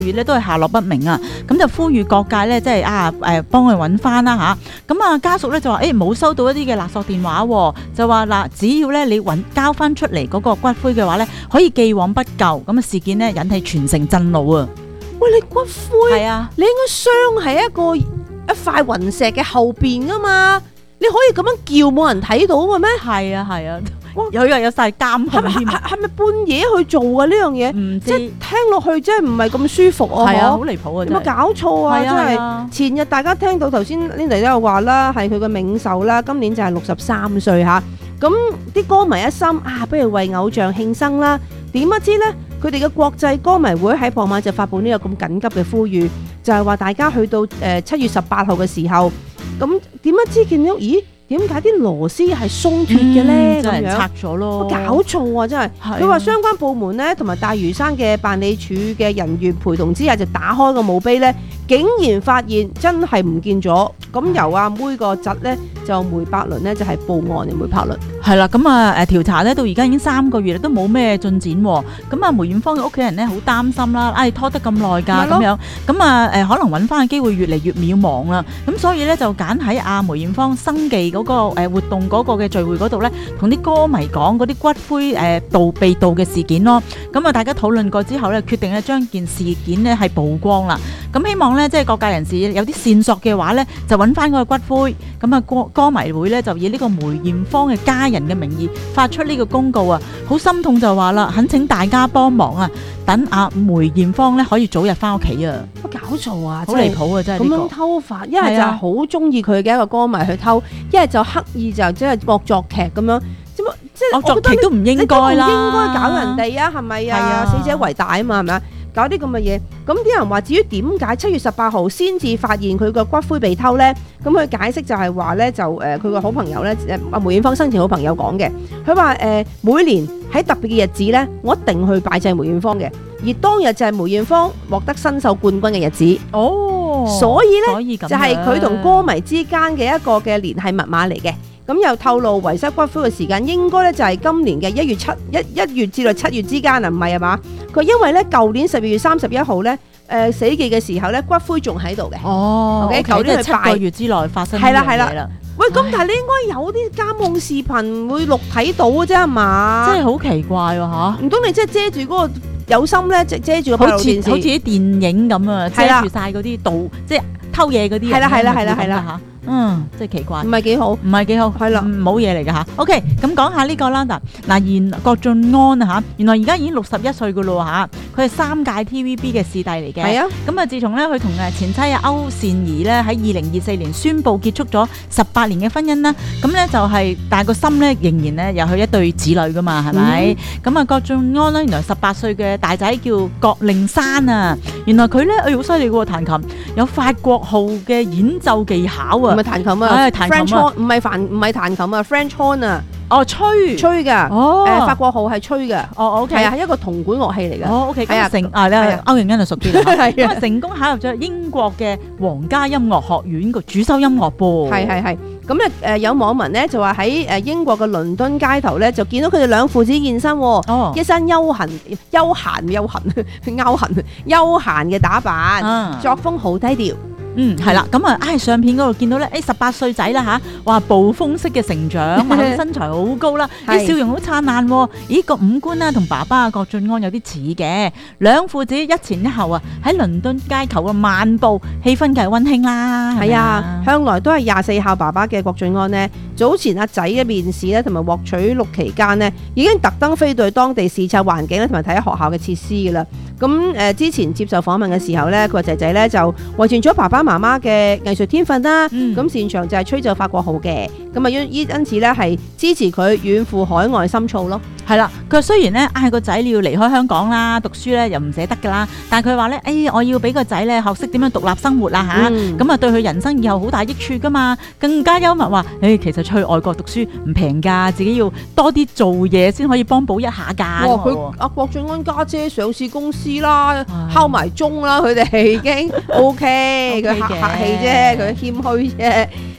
咧都係下落不明啊，咁就呼籲各界咧，即係幫佢揾翻啦嚇。咁家屬咧就話冇收到一啲嘅勒索電話喎，就話嗱，只要咧你交翻出嚟嗰個骨灰嘅話咧，可以既往不咎。咁事件咧引起全城震怒啊！ 喂，你骨灰係啊， 你應該鑲喺一塊雲石嘅後邊噶嘛，你可以咁樣叫冇人睇到嘅咩？ 係啊，有晒監控添， 係咪半夜去做啊呢樣嘢？ 唔知即係聽落去真係唔係咁舒服啊！ 係啊，好離譜啊！ 有冇搞錯啊？真係前日大家聽到頭先 Linda 都有話啦，係佢嘅冥壽啦，今年就係63歲嚇。咁啲歌迷一心不如為偶像慶生啦。點不知呢？佢哋嘅國際歌迷會喺傍晚就發布呢個咁緊急嘅呼籲，就係話大家去到7月18號嘅時候，咁點不知見到咦？點解啲螺絲係鬆脱嘅咧？咁樣拆咗咯， 搞錯啊！真係，佢話相關部門咧同埋大嶼山嘅辦理處嘅人員陪同之下，就打開個墓碑咧，竟然發現真係唔見咗。咁由阿妹個侄咧就梅柏倫咧就係報案嘅梅柏倫。 係啦，咁調查咧到而家已經3個月啦，都冇咩進展喎。咁梅艷芳嘅屋企人咧好擔心啦，拖得咁耐㗎咁樣，咁可能揾翻嘅機會越嚟越渺茫啦。咁所以咧就揀喺梅艷芳生忌嗰個活動嗰個嘅聚會嗰度咧，同啲歌迷講嗰啲骨灰被盜嘅事件咯。咁大家討論過之後咧，決定咧將件事件咧係曝光啦。咁希望咧即係各界人士有啲線索嘅話咧，就揾翻嗰個骨灰。咁歌迷會咧就以呢個梅艷芳嘅家人嘅名義發出呢個公告啊，好心痛就話啦，懇請大家幫忙啊，等梅艷芳咧可以早日翻屋企啊！ 搞錯啊！ 好離譜啊！真係咁樣偷法，一係就係好中意佢嘅一個歌迷去偷，一係就刻意就即係惡作劇咁樣。即係惡作劇都唔應該啦， 唔應該搞人哋啊，係咪啊？死者為大啊嘛，係咪啊？搞啲咁嘅嘢，咁啲人話至於點解7月18號先至發現佢個骨灰被偷呢？咁佢解釋就係話呢，就佢個好朋友呢，梅艷芳生前好朋友講嘅，佢話每年喺特別嘅日子呢，我一定去拜祭梅艷芳嘅，而當日就係梅艷芳獲得新秀冠軍嘅日子。所以呢，就係佢同歌迷之間嘅一個嘅聯繫密碼嚟嘅。咁又透露遺失骨灰嘅時間應該咧就係今年嘅1月至到7月之間啊，唔係啊嘛？佢因為咧舊年12月31號咧死忌嘅時候咧骨灰仲喺度嘅。 OK， 舊年7個月之內發生呢樣嘢啦。 喂，咁但係你應該有啲監控視頻會錄睇到嘅啫係嘛？ 真係好奇怪喎嚇！ 唔通你即係遮住嗰個有心咧，遮住個閉路電視， 好似啲電影咁啊，遮住晒嗰啲盜即係偷嘢嗰啲。係啦嚇。真係奇怪，唔係幾好，係啦，冇嘢嚟㗎嚇。OK，咁講下呢個啦嗱，郭晉安啊嚇，原來而家已經61歲㗎咯嚇，佢係3屆 TVB 嘅視帝嚟嘅。係啊，咁自從咧佢同前妻歐善儀咧喺2024年宣布結束咗18年嘅婚姻啦，咁咧就係但係個心咧仍然咧有佢一對子女㗎嘛，係咪？咁郭晉安咧原來18歲嘅大仔叫郭令山啊，原來佢咧好犀利喎，彈琴有法國號嘅演奏技巧啊！唔係彈琴啊，French horn 唔係彈琴啊 ，French horn 啊，吹噶，法國號係吹噶，OK，係啊，係一個銅管樂器嚟嘅，OK，係啊，歐陽欣就熟啲啦，咁啊成功考入咗英國嘅皇家音樂學院個主修音樂噃，係，咁咧有網民咧就話喺英國嘅倫敦街頭咧就見到佢哋兩父子現身，一身休閒嘅打扮，作風好低調。係啦，咁相片嗰度見到咧，18歲仔啦嚇，哇暴風式嘅成長，身材好高啦，啲笑容好燦爛，咦個五官啦同爸爸郭晉安有啲似嘅，兩父子一前一後啊喺倫敦街頭嘅漫步，氣氛梗係溫馨啦。係啊，向來都係24孝爸爸嘅郭晉安呢，早前阿仔嘅面試咧同埋獲取錄期間呢，已經特登飛到當地視察環境咧，同埋睇下學校嘅設施噶啦。咁之前接受訪問嘅時候咧，佢話仔仔咧就遺傳咗爸爸媽媽嘅藝術天分啦，咁擅長就係吹奏法國號嘅，咁啊因此咧係支持佢遠赴海外深造咯。係啦，佢話雖然咧嗌個仔你要離開香港啦，讀書咧又唔捨得噶啦，但係佢話咧，我要俾個仔咧學識點樣獨立生活啦嚇，咁啊對佢人生以後好大益處噶嘛，更加幽默話，其實去外國讀書唔平㗎，自己要多啲做嘢先可以幫補一下㗎。佢阿郭晉安家姐上市公司啦，敲埋鐘啦，佢哋已經 OK，佢客氣啫，佢謙虛啫。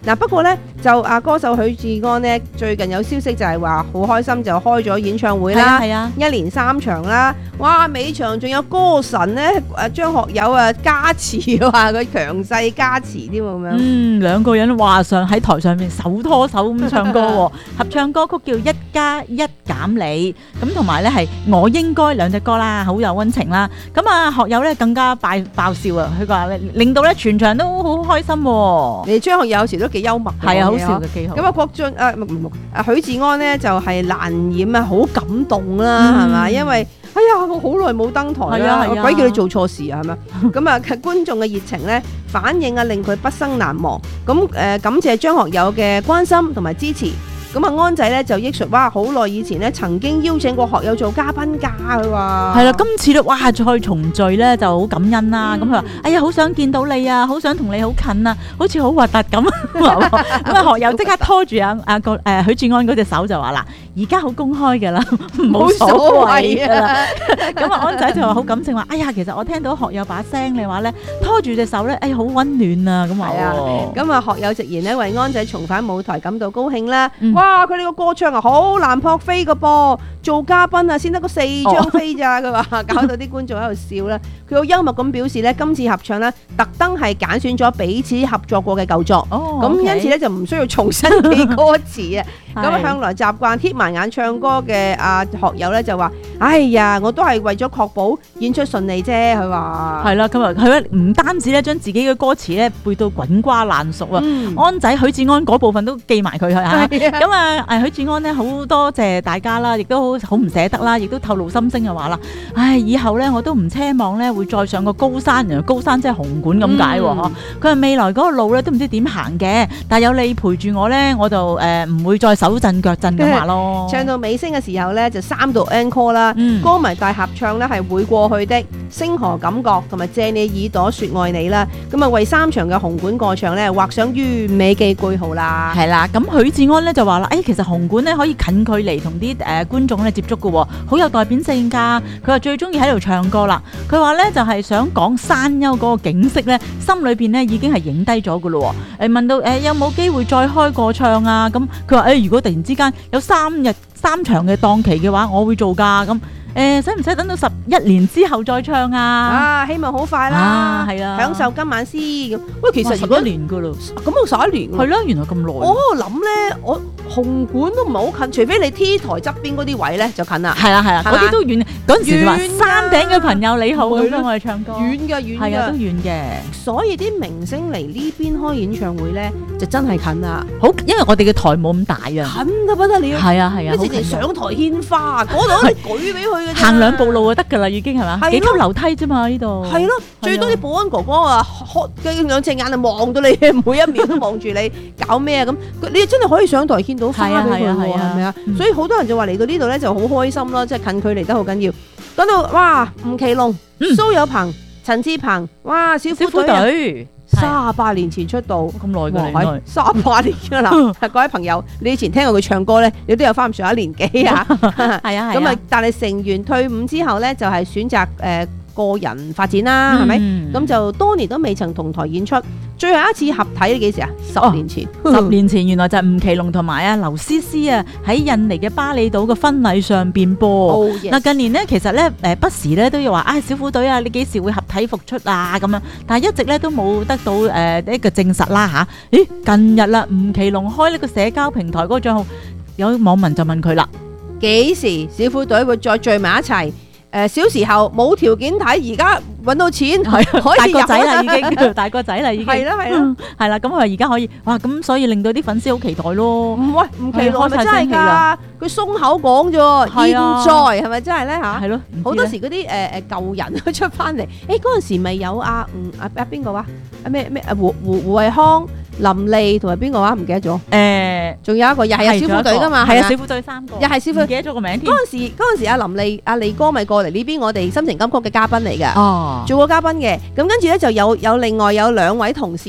嗱，不過咧就歌手許志安呢，最近有消息就係話好開心就開咗演唱會啦， 係啊， 一連3場啦，哇！尾場仲有歌神咧張學友加持，話佢強勢加持添咁樣。 兩個人話喺台上面手拖手咁唱歌喎，合唱歌曲叫1+1減你，咁同埋咧係我應該兩隻歌啦，好有溫情啦。咁學友咧更加爆笑啊！佢話令到咧全場都好開心喎。 你張學友有時都幾幽默， 係啊，好笑嘅幾好。 咁許志安呢就係難掩好感動啦，係嘛？因為哎呀，我好耐冇登台啦，鬼叫你做錯事啊，係咪？咁觀眾嘅熱情咧反應令佢畢生難忘。咁感謝張學友嘅關心同埋支持。咁安仔咧就憶述，哇！好耐以前咧曾經邀請過學友做嘉賓㗎，佢話係啦，今次咧哇再重聚咧就好感恩啦。咁佢話：哎呀，好想見到你啊，好想同你好近啊，好似好核突咁。咁學友即刻拖住許志安嗰隻手就話啦：而家好公開㗎啦，冇所謂㗎啦。咁安仔就話好感性話：哎呀，其實我聽到學友把聲，你話咧拖住隻手咧，哎好溫暖啊咁話。 咁學友直言咧為安仔重返舞台感到高興啦。哇！佢哋個歌唱好難撲飛個噃，做嘉賓先得個4張飛咋，佢話搞到啲觀眾喺度笑啦。佢好幽默咁表示咧，今次合唱咧特登係揀選咗彼此合作過嘅舊作，咁因此咧就唔需要重新記歌詞啊。咁向來習慣貼埋眼唱歌嘅學友咧就話：哎呀，我都係為咗確保演出順利啫。佢話係啦，咁佢唔單止咧將自己嘅歌詞咧背到滾瓜爛熟啊，安仔許志安嗰部分都記埋佢去嚇。咁許志安咧好多謝大家啦，亦都好唔捨得啦，亦都透露心聲嘅話啦。唉，以後咧我都唔奢望咧會再上個高山，原來高山即係紅館咁解喎。佢話未來嗰個路咧都唔知點行嘅，但係有你陪住我咧，我就唔會再手震腳震咁話咯。 唱到尾聲嘅時候咧，就3度 encore 啦，歌迷大合唱咧係會過去的，星河感覺同埋借你耳朵說愛你啦。咁為3場嘅紅館過場咧畫上完美嘅句號啦。 係啦，咁許志安咧就話啦，其實紅館咧可以近距離同啲觀眾咧接觸嘅，好有代表性㗎。佢話最中意喺度唱歌啦。佢話咧就係想講山丘嗰個景色咧，心裏邊咧已經係影低咗㗎咯。問到有冇機會再開個唱啊？咁佢話如果突然之間有3場嘅檔期嘅話，我會做㗎。咁使唔使等到11年之後再唱啊？ 希望好快啦， 係啊， 享受今晚先。喂，其實 11年㗎咯， 咁我11年係咯，原來咁耐。 我諗咧，我紅館都唔係好近，除非你 T 台側邊嗰啲位咧就近啦。 係啦，嗰啲都遠。嗰陣時話山頂嘅朋友你好咁樣，我哋唱歌遠㗎， 係啊，都遠嘅。 所以啲明星嚟呢邊開演唱會咧，就真係近啦。 好，因為我哋嘅台冇咁大啊， 近到不得了。 係啊， 你直情上台獻花，嗰度舉俾佢嘅啫， 行2步路就得㗎啦，已經係嘛？幾級樓梯啫嘛呢度。 係咯，最多啲保安哥哥開2隻眼就望到你，每一秒都望住你，搞咩啊咁？你真係可以上台獻到花俾佢喎，係咪啊？所以好多人就話嚟到呢度咧就好開心咯，即係近距離得好緊要。講到哇，吳奇隆、蘇有朋、陳志朋，哇，小虎隊38年前出道， 咁耐㗎 ，38年㗎啦。各位朋友，你以前聽過佢唱歌咧，你都有翻咁上下年紀啊。 係啊， 咁但係成員退伍之後咧，就係選擇個人發展啦，係咪？咁就多年都未曾同台演出，最後一次合體係幾時啊？10年前 ，10年前原來就係吳奇隆同埋劉詩詩喺印尼嘅巴厘島嘅婚禮上邊播。嗱，近年咧其實咧不時咧都要話小虎隊你幾時會合體復出啊咁樣，但係一直咧都冇得到一個證實啦嚇。咦，近日啦，吳奇隆開呢個社交平台嗰個帳號，有網民就問佢啦： 幾時小虎隊會再聚埋一齊？小時候冇條件睇，而家揾到錢，可以大個仔啦已經，大個仔啦已經， 係啦， 係啦，咁佢話而家可以，哇咁所以令到啲粉絲好期待咯。 喂，吳奇隆係咪真係㗎？佢鬆口講啫喎，現在係咪真係咧嚇？ 係咯， 好多時嗰啲舊人都出翻嚟。嗰陣時咪有邊個話？胡慧康、林莉同埋邊個話？唔記得咗。仲有一個又係小虎隊㗎嘛？ 係啊，小虎隊3個， 又係小虎隊， 唔記得咗個名添。 嗰陣時阿林莉、阿利哥咪過嚟呢邊，我哋心情金曲嘅嘉賓嚟㗎。做過嘉賓嘅。咁跟住咧就有另外有2位同事咧，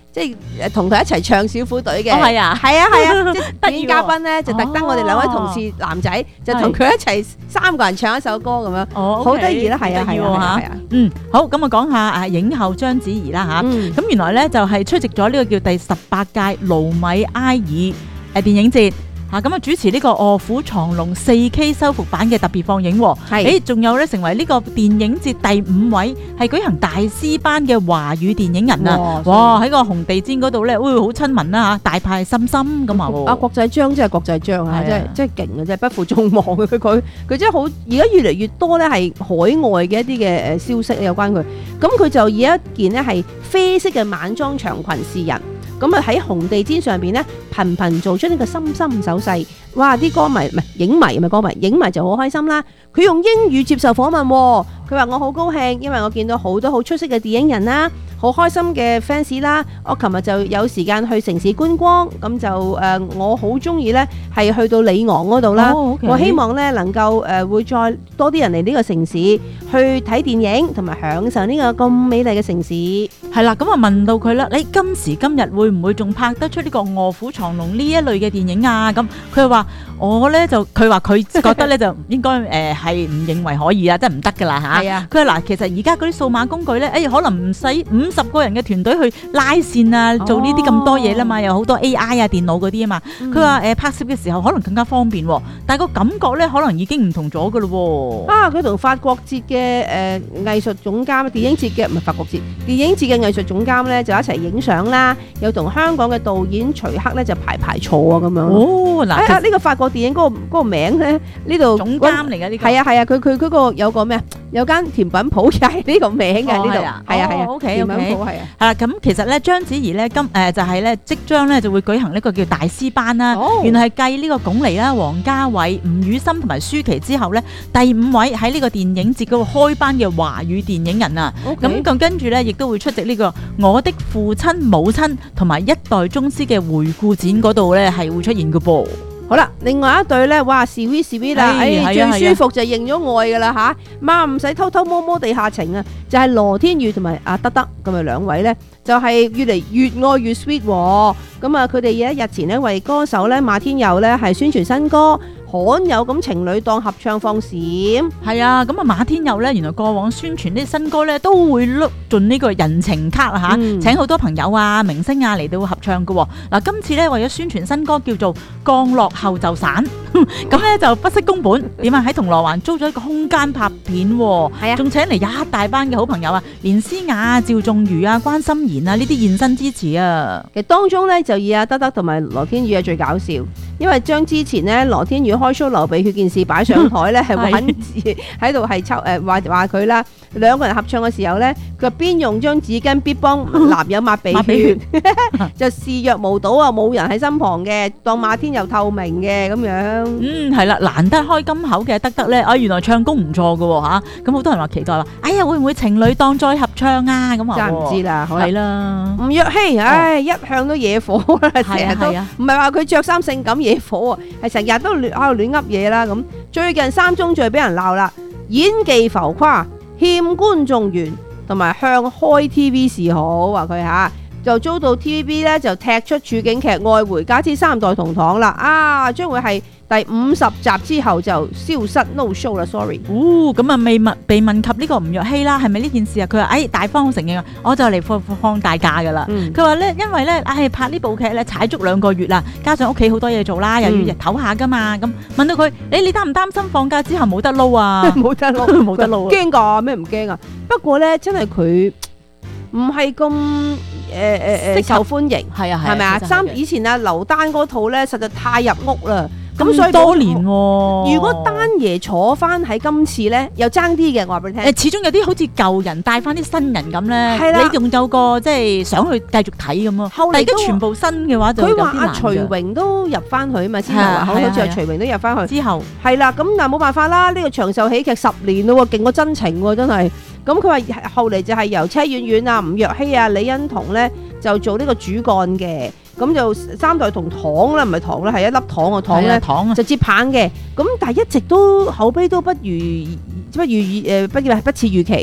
即係同佢一齊唱小虎隊嘅。 係啊， 係啊，即係表演嘉賓咧就特登我哋兩位同事男仔就同佢一齊3個人唱一首歌咁樣，好得意啦，係啊。 好，咁我講下影后章子怡啦嚇。咁原來咧就係出席咗呢個叫第18屆盧米埃爾電影節。咁主持呢個臥虎藏龍 4K 修復版嘅特別放映喎，仲有咧成為呢個電影節第5位係舉行大師班嘅華語電影人啊！哇，喺個紅地毯嗰度咧，好親民啦嚇，大派心心咁啊！ 國際章真係國際章啊，真係勁啊，真係不負眾望嘅佢真係好，而家越嚟越多咧係海外嘅一啲嘅消息有關佢，咁佢就以一件呢係啡色嘅晚裝長裙示人。咁啊喺紅地毯上邊咧，頻頻做出呢個心心手勢，哇！啲歌迷唔係影迷，唔係歌迷，影迷就好開心啦。佢用英語接受訪問，佢話我好高興，因為我見到好多好出色嘅電影人啦，好開心嘅 fans 啦。我琴日就有時間去城市觀光，咁就我好中意咧，係去到里昂嗰度啦。我希望咧能夠會再多啲人嚟呢個城市去睇電影，同埋享受呢個咁美麗嘅城市。 係啦，咁啊問到佢啦，你今時今日會唔會仲拍得出呢個臥虎藏龍呢一類嘅電影啊？咁佢話我咧就佢話佢覺得咧就應該係唔認為可以啦，即係唔得噶啦嚇。係啊，佢話嗱，其實而家嗰啲數碼工具咧，可能唔使50個人嘅團隊去拉線啊，做呢啲咁多嘢啦嘛，有好多 AI 啊電腦嗰啲啊嘛。佢話拍攝嘅時候可能更加方便，但係個感覺咧可能已經唔同咗噶咯喎。 佢同法國節嘅藝術總監，電影節嘅唔係法國節，電影節嘅藝術總監咧就一齊影相啦，又同香港嘅導演徐克咧就排坐啊咁樣。 哦，嗱， 呢個法國電影嗰個名咧，呢度總監嚟嘅呢個。係啊，佢嗰個有個咩啊？有間甜品鋪又係呢個名嘅呢度。係啊 ，OK， 甜品鋪係啊。 係啦，咁其實咧章子怡咧就係咧即將咧就會舉行呢個叫大師班啦。原來係繼呢個鞏俐啦、王家衛、吳宇森同埋舒淇之後咧，第5位喺呢個電影節嗰度開班嘅華語電影人啊。咁跟住咧亦都會出席呢個我的父親母親同埋一代宗師嘅回顧展嗰度咧係會出現嘅噃。 好啦，另外一對咧，哇 sweet 啦，最舒服就認咗愛噶啦吓，媽唔使偷偷摸摸地下情啊，就係羅天宇同埋阿德德咁啊兩位咧，就係越嚟越愛越 sweet 咁啊！佢哋日前咧為歌手咧馬天佑咧係宣傳新歌。罕有咁情侶檔合唱放閃，係啊！咁啊馬天佑咧，原來過往宣傳啲新歌咧都會碌盡呢個人情卡嚇，請好多朋友啊、明星啊嚟到合唱嘅。嗱，今次咧為咗宣傳新歌叫做《降落後就散》，咁咧就不惜工本，點啊喺銅鑼灣租咗一個空間拍片，係啊，仲請嚟一大班嘅好朋友啊，連詩雅啊、趙仲瑜啊、關心妍啊呢啲現身支持啊。 其實當中咧就以阿德德同埋羅天宇係最搞笑，因為將之前咧羅天宇開 show 流鼻血件事擺上台咧，係玩字喺度係抽話佢啦。兩個人合唱嘅時候咧，佢邊用張紙巾邊幫男友抹鼻血，就視若無睹啊，冇人喺身旁嘅，當馬天佑透明嘅咁樣。 係啦，難得開金口嘅德德咧，原來唱功唔錯㗎吓，咁好多人話期待話，哎呀會唔會情侶檔再合唱啊？咁啊， 真係唔知啦， 係啦。 吳若希，一向都惹火啦，成日都唔係話佢着衫性感惹火啊，係成日都喺度亂噏嘢啦。咁最近3宗罪俾人鬧啦，演技浮誇、欠觀眾緣同埋向開 TV 示好，話佢就遭到 TVB 咧就踢出處境劇《愛回家之3代同堂》啦，將會係第50集之後就消失 no show 啦 ，sorry。 咁啊未被問及呢個吳若希啦，係咪呢件事啊？佢話大方承認啊，我就嚟放大假噶啦。佢話咧，因為咧拍呢部劇咧踩足2個月啦，加上屋企好多嘢做啦，又要日唞下噶嘛。咁問到佢，你擔唔擔心放假之後冇得撈啊？ 冇得撈，冇得撈。驚㗎咩？唔驚啊？不過咧，真係佢唔係咁受歡迎，係咪啊？以前劉丹嗰套咧，實在太入屋啦。咁所以多年喎， 如果丹爺坐翻喺今次咧，又爭啲嘅，我話俾你聽。 始終有啲好似舊人帶翻啲新人咁咧，你仲有個即係想去繼續睇咁咯。但係而家全部新嘅話就有啲難嘅。佢話徐榮都入翻去啊嘛，之後好似係徐榮都入翻去。 之後係啦，咁但係冇辦法啦，呢個長壽喜劇10年咯，勁過真情喎，真係。咁佢話後嚟就係由車婉婉啊、吳若希啊、李欣彤咧就做呢個主幹嘅。咁就3代同堂啦，唔係糖啦，係一粒糖嘅糖咧，就接棒嘅。咁但係一直都口碑都不似預期，就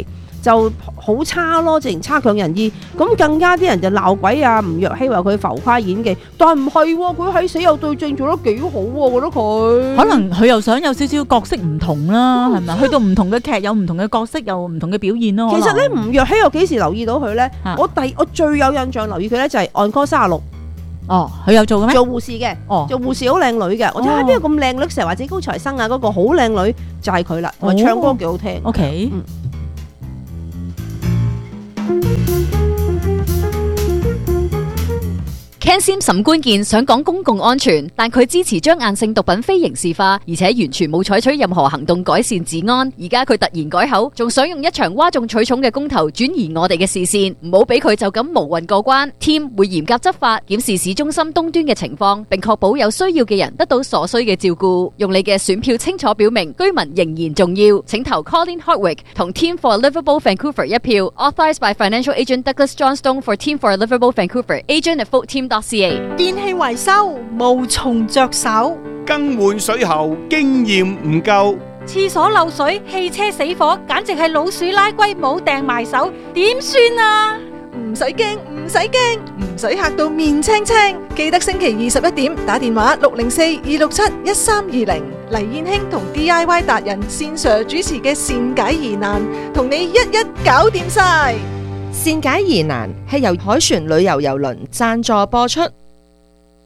就好差咯，直情差強人意。咁更加啲人就鬧鬼啊，吳若希話佢浮誇演技，但係唔係喎，佢喺死有對證做得幾好喎，我覺得佢可能佢又想有少少角色唔同啦，係咪？去到唔同嘅劇有唔同嘅角色，有唔同嘅表現咯。 其實咧，吳若希我幾時留意到佢咧？我最有印象留意佢咧就係《On Call 36》。 哦，佢有做嘅咩？ 做護士嘅，做護士好靚女嘅。我睇下邊個咁靚女，成日話自己高材生啊，嗰個好靚女就係佢啦，同埋唱歌幾好聽。 OK。 Ken Sim 沈官健想講公共安全，但佢支持將硬性毒品非刑事化，而且完全冇採取任何行動改善治安。而家佢突然改口，仲想用一場嘩眾取寵嘅公投轉移我哋嘅視線，唔好俾佢就咁無運過關。Team 會嚴格執法，檢視市中心東端嘅情況，並確保有需要嘅人得到所需嘅照顧。用你嘅選票清楚表明居民仍然重要，請投 Colin Hardwick 同 Team for Livable Vancouver 一票。Authorized by Financial Agent Douglas Johnstone for Team for Livable Vancouver. Agent at VoteTeam.ca。 電器維修無從着手， 更換水喉經驗唔夠， 廁所漏水、汽車死火，簡直係老鼠拉龜冇掟埋手，點算啊？ 唔使驚，唔使驚，唔使嚇到面青青。記得星期21點打電話604-267-1320，黎燕卿同 DIY 達人線上主持嘅善解疑難，同你一一搞掂晒。 善解疑難係由凱旋旅遊郵輪贊助播出。